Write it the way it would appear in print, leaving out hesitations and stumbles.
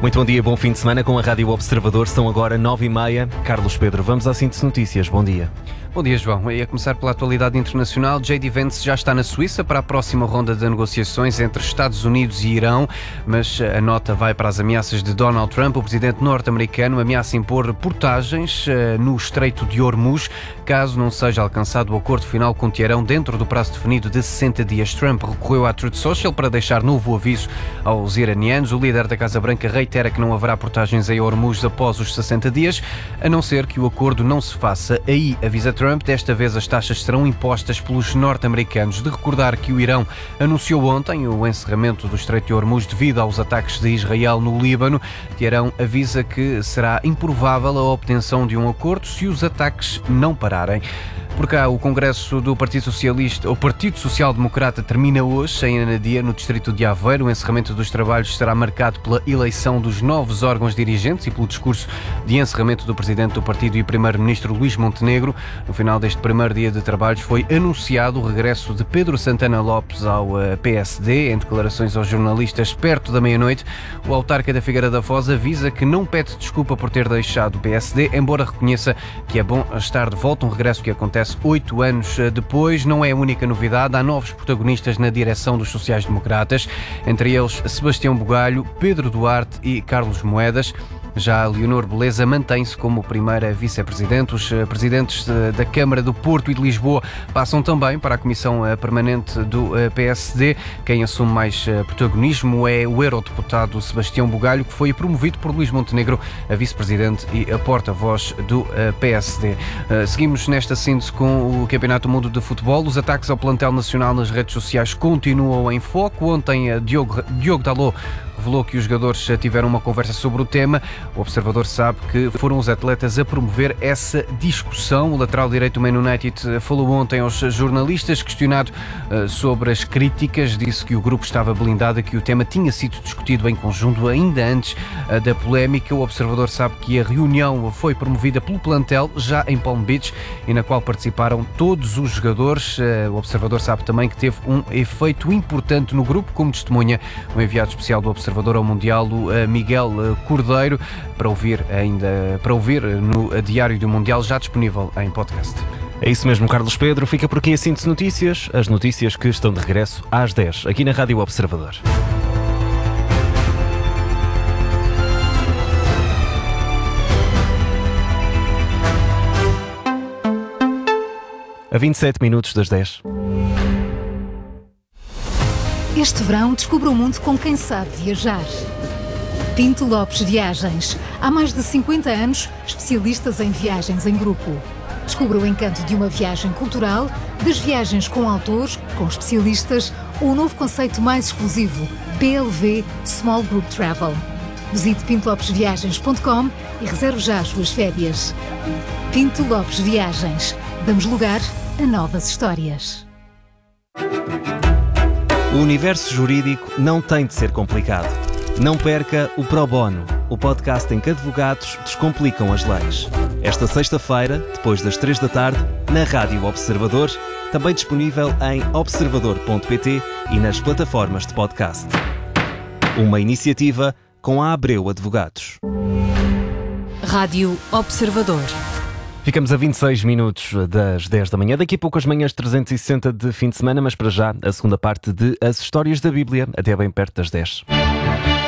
Muito bom dia, bom fim de semana com a Rádio Observador. São agora 9h30. Carlos Pedro, vamos à síntese notícias. Bom dia. Bom dia, João. E a começar pela atualidade internacional, J.D. Vance já está na Suíça para a próxima ronda de negociações entre Estados Unidos e Irão, mas a nota vai para as ameaças de Donald Trump. O presidente norte-americano ameaça impor portagens no Estreito de Hormuz, caso não seja alcançado o acordo final com Teherão dentro do prazo definido de 60 dias. Trump recorreu à Truth Social para deixar novo aviso aos iranianos. O líder da Casa Branca reitera que não haverá portagens em Hormuz após os 60 dias, a não ser que o acordo não se faça. Aí, avisa Trump, desta vez as taxas serão impostas pelos norte-americanos. De recordar que o Irão anunciou ontem o encerramento do Estreito de Hormuz devido aos ataques de Israel no Líbano. Teherão avisa que será improvável a obtenção de um acordo se os ataques não pararem. Por cá, o Congresso do Partido Socialista, o Partido Social Democrata, termina hoje em Anadia, no distrito de Aveiro. O encerramento dos trabalhos será marcado pela eleição dos novos órgãos dirigentes e pelo discurso de encerramento do presidente do partido e primeiro-ministro Luís Montenegro. No final deste primeiro dia de trabalhos foi anunciado o regresso de Pedro Santana Lopes ao PSD. Em declarações aos jornalistas perto da meia-noite, o autarca da Figueira da Foz avisa que não pede desculpa por ter deixado o PSD, embora reconheça que é bom estar de volta, um regresso que acontece 8 anos depois. Não é a única novidade, há novos protagonistas na direção dos sociais-democratas, entre eles Sebastião Bugalho, Pedro Duarte e Carlos Moedas. Já Leonor Beleza mantém-se como primeira vice-presidente. Os presidentes da Câmara do Porto e de Lisboa passam também para a Comissão Permanente do PSD. Quem assume mais protagonismo é o eurodeputado Sebastião Bugalho, que foi promovido por Luís Montenegro a vice-presidente e a porta-voz do PSD. Seguimos nesta síntese com o Campeonato do Mundo de Futebol. Os ataques ao plantel nacional nas redes sociais continuam em foco. Ontem, Diogo Dalot revelou que os jogadores tiveram uma conversa sobre o tema. O Observador sabe que foram os atletas a promover essa discussão. O lateral direito do Man United falou ontem aos jornalistas, questionado sobre as críticas, disse que o grupo estava blindado e que o tema tinha sido discutido em conjunto ainda antes da polémica. O Observador sabe que a reunião foi promovida pelo plantel já em Palm Beach e na qual participaram todos os jogadores. O Observador sabe também que teve um efeito importante no grupo, como testemunha o enviado especial do Observador ao Mundial, o Miguel Cordeiro, para ouvir no Diário do Mundial, já disponível em podcast. É isso mesmo, Carlos Pedro. Fica por aqui a síntese notícias, as notícias que estão de regresso às 10, aqui na Rádio Observador. A 27 minutos das 10. Este verão, descubra o mundo com quem sabe viajar. Pinto Lopes Viagens. Há mais de 50 anos, especialistas em viagens em grupo. Descubra o encanto de uma viagem cultural, das viagens com autores, com especialistas, ou o novo conceito mais exclusivo, PLV Small Group Travel. Visite pintolopesviagens.com e reserve já as suas férias. Pinto Lopes Viagens. Damos lugar a novas histórias. O universo jurídico não tem de ser complicado. Não perca o Pro Bono, o podcast em que advogados descomplicam as leis. Esta sexta-feira, depois das 3 da tarde, na Rádio Observador, também disponível em observador.pt e nas plataformas de podcast. Uma iniciativa com a Abreu Advogados. Rádio Observador. Ficamos a 26 minutos das 10 da manhã. Daqui a pouco as manhãs 360 de fim de semana, mas para já a segunda parte de As Histórias da Bíblia, até bem perto das 10.